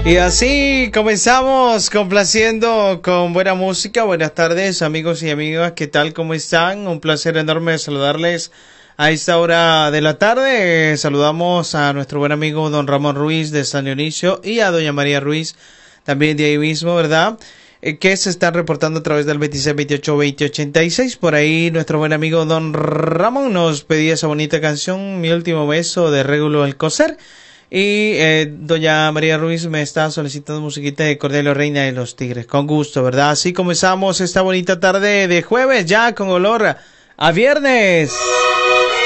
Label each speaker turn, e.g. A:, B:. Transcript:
A: Y así comenzamos complaciendo con buena música. Buenas tardes, amigos y amigas, ¿qué tal? ¿Cómo están? Un placer enorme saludarles a esta hora de la tarde. Saludamos a nuestro buen amigo don Ramón Ruiz de San Dionisio y a doña María Ruiz, también de ahí mismo, ¿verdad? Que se están reportando a través del 26282086. Por ahí nuestro buen amigo don Ramón nos pedía esa bonita canción, Mi último beso, de Régulo Alcocer. Y doña María Ruiz me está solicitando musiquita de Cordelio Reina de los Tigres. Con gusto, ¿verdad? Así comenzamos esta bonita tarde de jueves, ya con olor a viernes.